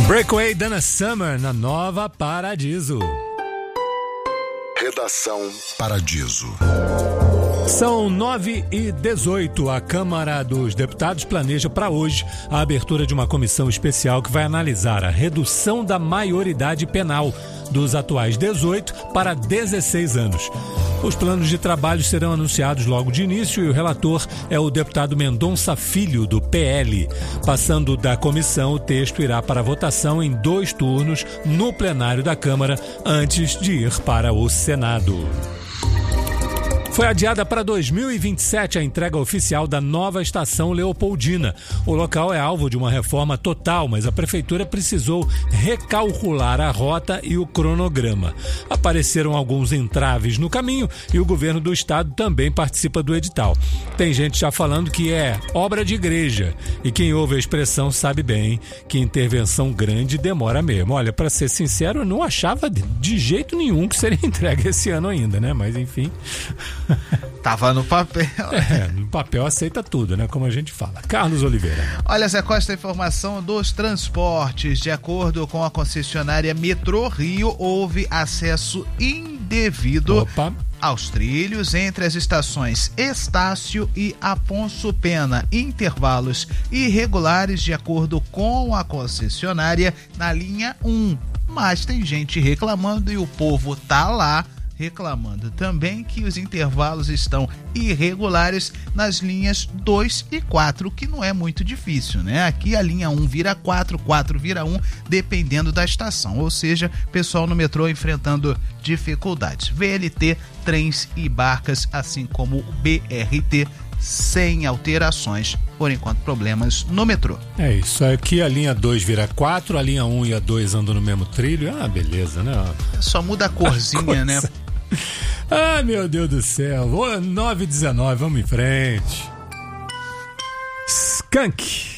Breakaway Donna Summer na Nova Paradiso. Redação Paradiso. São 9h18. A Câmara dos Deputados planeja para hoje a abertura de uma comissão especial que vai analisar a redução da maioridade penal dos atuais 18 para 16 anos. Os planos de trabalho serão anunciados logo de início e o relator é o deputado Mendonça Filho, do PL. Passando da comissão, o texto irá para votação em 2 turnos no plenário da Câmara antes de ir para o Senado. Foi adiada para 2027 a entrega oficial da nova estação Leopoldina. O local é alvo de uma reforma total, mas a prefeitura precisou recalcular a rota e o cronograma. Apareceram alguns entraves no caminho e o governo do estado também participa do edital. Tem gente já falando que é obra de igreja e quem ouve a expressão sabe bem que intervenção grande demora mesmo. Olha, para ser sincero, eu não achava de jeito nenhum que seria entregue esse ano ainda, né? Mas enfim... Tava no papel. No papel aceita tudo, né? Como a gente fala. Carlos Oliveira. Olha, Zé Costa, a informação dos transportes. De acordo com a concessionária Metrô Rio, houve acesso indevido aos trilhos entre as estações Estácio e Afonso Pena. Intervalos irregulares, de acordo com a concessionária, na linha 1. Mas tem gente reclamando e o povo tá lá reclamando também que os intervalos estão irregulares nas linhas 2 e 4, que não é muito difícil, né? Aqui a linha 1 vira 4, 4 vira 1, dependendo da estação, ou seja, pessoal no metrô enfrentando dificuldades. VLT, trens e barcas, assim como o BRT, sem alterações, por enquanto problemas no metrô. É isso, aqui a linha 2 vira 4, a linha 1 e a 2 andam no mesmo trilho, beleza, né? Só muda a corzinha, né? Meu Deus do céu, 9h19, vamos em frente. Skank.